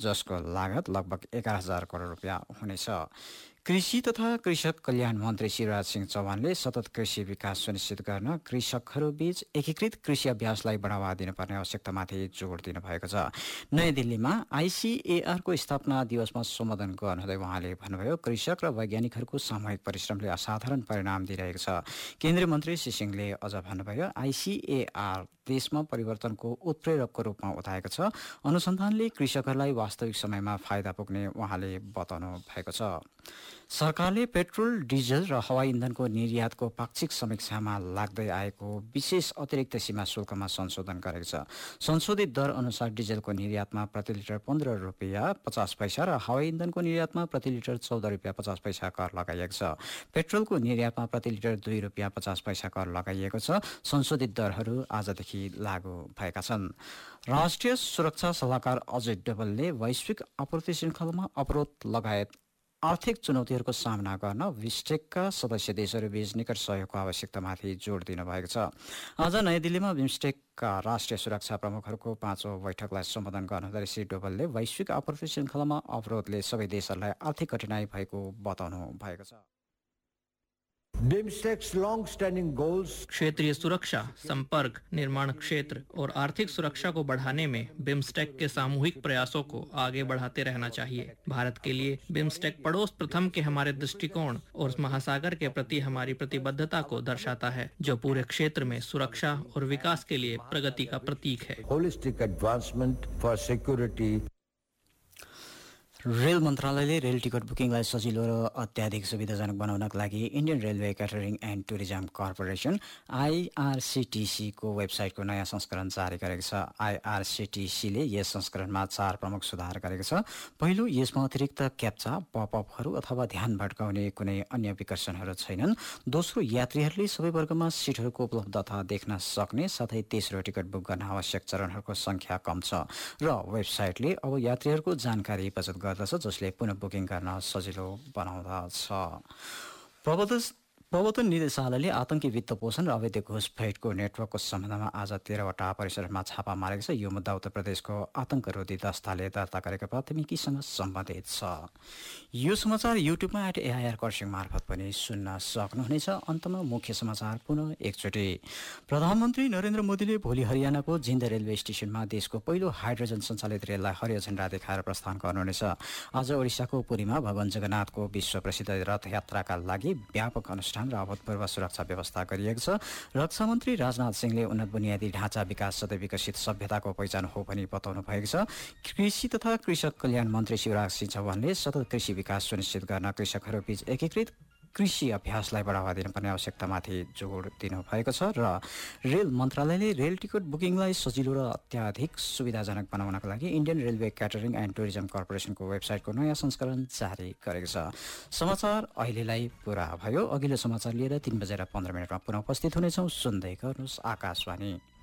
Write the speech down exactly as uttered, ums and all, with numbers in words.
जसको लागत लगभग एघार हजार करोड रुपियाँ हुनेछ। कृषि तथा कृषक कल्याण मन्त्री शिवराज सिंह चौहानले सतत कृषि विकास सुनिश्चित गर्न कृषकहरूबीच एकीकृत कृषि अभ्यासलाई बढावा दिनुपर्ने आवश्यकतामाथि जोड दिनुभएको छ। नयाँ दिल्लीमा आइसिएआरको स्थापना दिवसमा सम्बोधन गर्नुहुँदै उहाँले भन्नुभयो, कृषक र वैज्ञानिकहरूको सामूहिक परिश्रमले असाधारण परिणाम दिइरहेको छ। केन्द्रीय मन्त्री श्री सिंहले अझ भन्नुभयो, आइसिएआर देशमा परिवर्तनको उत्प्रेरकको रूपमा उठाएको छ। अनुसन्धानले कृषकहरूलाई वास्तविक समयमा फाइदा पुग्ने उहाँले बताउनु भएको छ। सरकारले पेट्रोल, डिजल र हवाई इन्धनको निर्यातको पाक्षिक समीक्षामा लाग्दै आएको विशेष अतिरिक्त सीमा शुल्कमा संशोधन गरेको छ। संशोधित दर अनुसार डिजलको निर्यातमा प्रति लिटर पन्ध्र रुपियाँ पचास पैसा र हवाई इन्धनको निर्यातमा प्रति लिटर चौध रुपियाँ पचास पैसा कर लगाइएको छ। पेट्रोलको निर्यातमा प्रति लिटर दुई रुपियाँ पचास पैसा कर लगाइएको छ। संशोधित दरहरू आजदेखि लागू भएका छन्। राष्ट्रिय सुरक्षा सल्लाहकार अजय डोभालले वैश्विक आपूर्ति श्रृङ्खलामा अवरोध लगायत आर्थिक चुनौतीहरूको सामना गर्न बिम्स्टेकका सदस्य देशहरूबीच निकट सहयोगको आवश्यकतामाथि जोड दिनुभएको छ। आज नयाँ दिल्लीमा बिम्स्टेकका राष्ट्रिय सुरक्षा प्रमुखहरूको पाँचौं बैठकलाई सम्बोधन गर्नुहुँदै श्री डोभालले वैश्विक आपूर्ति श्रृङ्खलामा अवरोधले सबै देशहरूलाई आर्थिक कठिनाई भएको बताउनु भएको छ। बिम्स्टेक्स लॉन्ग स्टैंडिंग गोल्स क्षेत्रीय सुरक्षा, संपर्क, निर्माण क्षेत्र और आर्थिक सुरक्षा को बढ़ाने में बिम्स्टेक के सामूहिक प्रयासों को आगे बढ़ाते रहना चाहिए। भारत के लिए बिम्स्टेक पड़ोस प्रथम के हमारे दृष्टिकोण और महासागर के प्रति हमारी प्रतिबद्धता को दर्शाता है, जो पूरे क्षेत्र में सुरक्षा और विकास के लिए प्रगति का प्रतीक है। Holistic advancement for security. Rail मन्त्रालयले रेल टिकट बुकिङलाई सजिलो र अत्याधिक सुविधाजनक बनाउनका लागि Indian railway catering and tourism corporation आइआरसिटिसी को वेबसाइटको नयाँ संस्करण जारी गरेको छ। आइआरसिटिसीले यस संस्करणमा चार प्रमुख सुधार गरेको छ। पहिलो, यसमा अतिरिक्त क्याप्चा, पपअपहरू अथवा ध्यान भट्काउने कुनै अन्य विकर्षणहरू छैनन्। दोस्रो, यात्रीहरूले सबै वर्गमा सिटहरूको उपलब्धता देख्न सक्ने, साथै तेस्रो, टिकट बुक गर्न आवश्यक चरणहरूको संख्या कम छ र वेबसाइटले अब यात्रीहरूको जानकारी बचत गर्दछ, जसले पुनः बुकिङ गर्न सजिलो बनाउँदछ। प्रबन्धन प्रवर्तन निर्देशालयले आतंकी वित्त पोषण र अवैध घुसपैठको नेटवर्कको सम्बन्धमा आज तेह्रवटा परिसरमा छापा मारेको छ। यो मुद्दा उत्तर प्रदेशको आतंकरोधी दस्ताले दर्ता गरेको प्राथमिकीसँग सम्बन्धित छ। यो समाचार युट्युबमा एट एआइआर खरसाङ मार्फत पनि सुन्न सक्नुहुनेछ। अन्तमा मुख्य समाचार पुनः एकचोटि। प्रधानमन्त्री नरेन्द्र मोदीले भोलि हरियाणाको जिन्द रेलवे स्टेशनमा देशको पहिलो हाइड्रोजन सञ्चालित रेललाई हरियो झण्डा देखाएर प्रस्थान गर्नुहुनेछ। आज ओडिसाको पुरीमा भगवान जगन्नाथको विश्व प्रसिद्ध रथयात्राका लागि व्यापक अनुष्ठान र अभूतपूर्व सुरक्षा व्यवस्था गरिएको छ। रक्षा मन्त्री राजनाथ सिंहले उन्नत बुनियादी ढाँचा विकास सधैँ विकसित सभ्यताको पहिचान हो भनी बताउनु भएको छ। कृषि तथा कृषक कल्याण मन्त्री शिवराज सिंह चौहानले सतत कृषि विकास सुनिश्चित गर्न कृषकहरूबीच एकीकृत कृषि अभ्यासलाई बढावा दिनुपर्ने आवश्यकतामाथि जोड दिनुभएको छ र रेल मन्त्रालयले रेल टिकट बुकिङलाई सजिलो र अत्याधिक सुविधाजनक बनाउनका लागि Indian railway catering and tourism कर्पोरेसनको वेबसाइटको नयाँ संस्करण जारी गरेको छ। समाचार अहिलेलाई पुरा भयो। अघिल्लो समाचार लिएर तीन बजेर पन्ध्र मिनटमा पुनः उपस्थित हुनेछौँ। सुन्दै गर्नुहोस् आकाशवाणी।